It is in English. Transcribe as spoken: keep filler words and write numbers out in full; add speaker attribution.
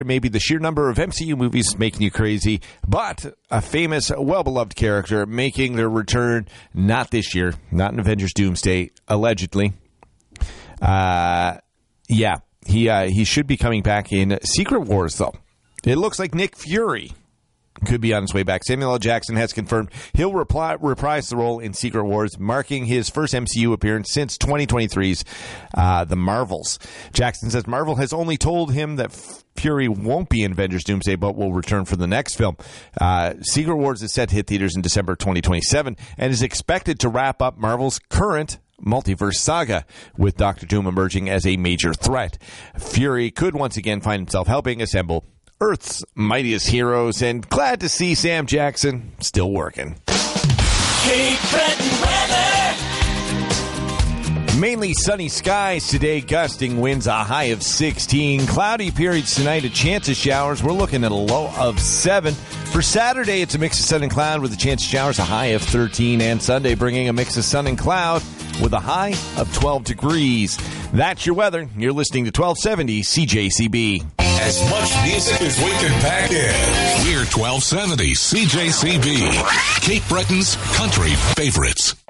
Speaker 1: Maybe the sheer number of M C U movies making you crazy, but a famous, well-beloved character making their return not this year, not in Avengers Doomsday, allegedly. Uh, yeah, he uh, he should be coming back in Secret Wars, though. It looks like Nick Fury could be on his way back. Samuel L. Jackson has confirmed he'll reply, reprise the role in Secret Wars, marking his first M C U appearance since twenty twenty-three's uh, The Marvels. Jackson says Marvel has only told him that Fury won't be in Avengers Doomsday, but will return for the next film. Uh, Secret Wars is set to hit theaters in December twenty twenty-seven and is expected to wrap up Marvel's current multiverse saga, with Doctor Doom emerging as a major threat. Fury could once again find himself helping assemble Earth's mightiest heroes, and glad to see Sam Jackson still working.
Speaker 2: Cape Breton weather.
Speaker 1: Mainly sunny skies today, gusting winds a high of sixteen. Cloudy periods tonight, a chance of showers. We're looking at a low of seven. For Saturday, it's a mix of sun and cloud with a chance of showers, a high of thirteen. And Sunday, bringing a mix of sun and cloud with a high of twelve degrees. That's your weather. You're listening to twelve seventy C J C B.
Speaker 3: As much music as we can pack in. We're twelve seventy C J C B, Cape Breton's country favorites.